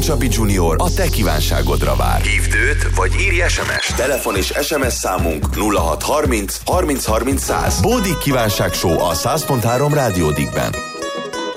Csabi Junior a te kívánságodra vár. Hívd őt, vagy írj SMS. Telefon és SMS számunk 0630 30 30 100. Bódik kívánság show a 100.3 Rádiódikben.